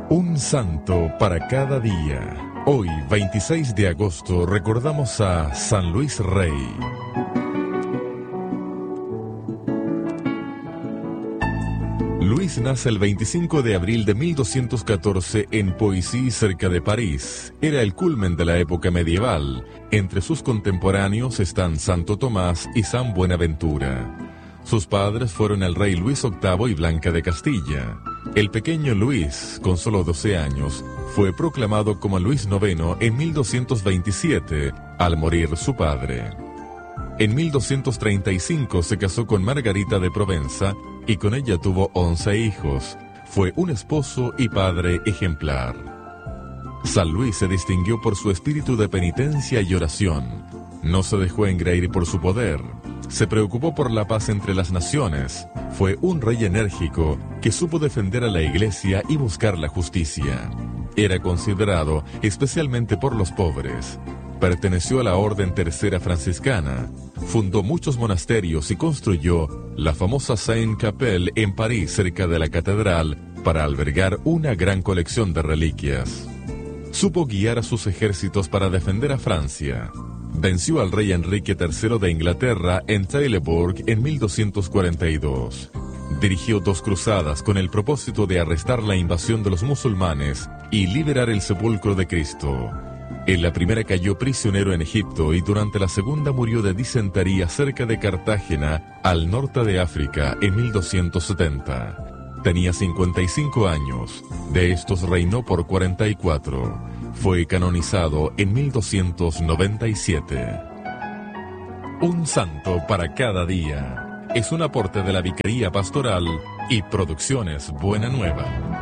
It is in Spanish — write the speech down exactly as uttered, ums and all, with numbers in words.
Un santo para cada día. Hoy, veintiséis de agosto, recordamos a San Luis Rey. Luis nace el veinticinco de abril de mil doscientos catorce en Poissy, cerca de París. Era el culmen de la época medieval. Entre sus contemporáneos están Santo Tomás y San Buenaventura. Sus padres fueron el rey Luis octavo y Blanca de Castilla. El pequeño Luis, con solo doce años, fue proclamado como Luis noveno en mil doscientos veintisiete, al morir su padre. En mil doscientos treinta y cinco se casó con Margarita de Provenza y con ella tuvo once hijos. Fue un esposo y padre ejemplar. San Luis se distinguió por su espíritu de penitencia y oración. No se dejó engreír por su poder. Se preocupó por la paz entre las naciones. Fue un rey enérgico que supo defender a la Iglesia y buscar la justicia. Era considerado especialmente por los pobres. Perteneció a la Orden Tercera Franciscana. Fundó muchos monasterios y construyó la famosa Sainte-Capelle en París, cerca de la catedral, para albergar una gran colección de reliquias. Supo guiar a sus ejércitos para defender a Francia. Venció al rey Enrique tercero de Inglaterra en Taillebourg en mil doscientos cuarenta y dos. Dirigió dos cruzadas con el propósito de arrestar la invasión de los musulmanes y liberar el sepulcro de Cristo. En la primera cayó prisionero en Egipto y durante la segunda murió de disentería cerca de Cartagena, al norte de África, en mil doscientos setenta. Tenía cincuenta y cinco años, de estos reinó por cuarenta y cuatro. Fue canonizado en mil doscientos noventa y siete. Un santo para cada día. Es un aporte de la Vicaría Pastoral y Producciones Buena Nueva.